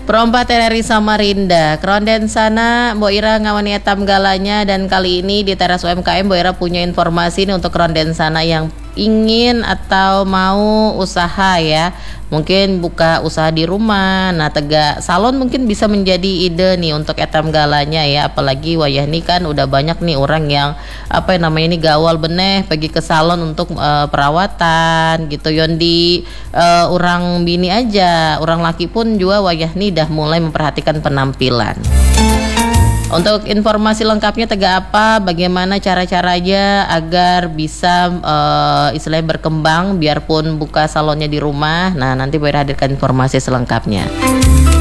Perompat dari Samarinda, Kronden sana Mbok Ira ngawani etam galanya, dan kali ini di teras UMKM Mbok Ira punya informasi nih untuk Kronden sana yang ingin atau mau usaha ya, mungkin buka usaha di rumah. Nah, tegak salon mungkin bisa menjadi ide nih untuk etam galanya ya, apalagi wayah ini kan udah banyak nih orang yang namanya ini gawal beneh pergi ke salon untuk perawatan gitu yon di orang bini aja, orang laki pun juga wayah nih dah mulai memperhatikan penampilan. Untuk informasi lengkapnya tegak apa, bagaimana cara-caranya agar bisa istilahnya berkembang biarpun buka salonnya di rumah. Nah, nanti boleh hadirkan informasi selengkapnya.